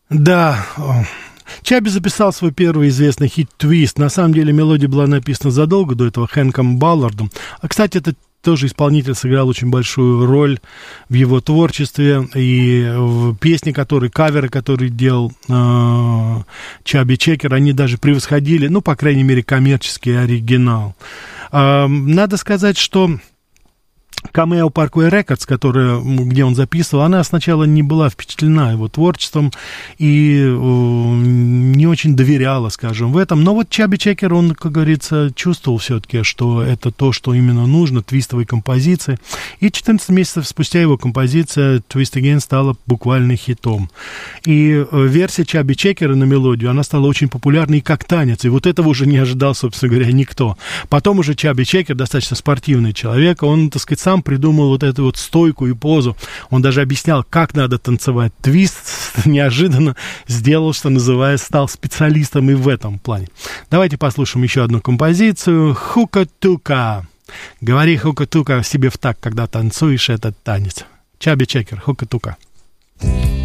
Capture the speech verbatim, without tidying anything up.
Да, Чаби записал свой первый известный хит «Твист». На самом деле мелодия была написана задолго до этого Хэнком Баллардом. А, кстати, это тоже исполнитель сыграл очень большую роль в его творчестве. И в песни, которые, каверы, которые делал э, Чаби Чекер, они даже превосходили, ну, по крайней мере, коммерческий оригинал. Э, надо сказать, что Cameo Parkway Records, которая, где он записывал, она сначала не была впечатлена его творчеством и э, не очень доверяла, скажем, в этом. Но вот Чаби Чекер, он, как говорится, чувствовал все-таки, что это то, что именно нужно, твистовые композиции. И четырнадцать месяцев спустя его композиция Twist Again стала буквально хитом. И э, версия Чаби Чекера на мелодию, она стала очень популярной как танец. И вот этого уже не ожидал, собственно говоря, никто. Потом уже Чаби Чекер, достаточно спортивный человек, он, так сказать, сам придумал вот эту вот стойку и позу. Он даже объяснял, как надо танцевать твист. Неожиданно сделал, что называется, стал специалистом и в этом плане. Давайте послушаем еще одну композицию. Хука-тука. Говори хука-тука себе в такт, когда танцуешь этот танец. Чаби Чекер, хука-тука.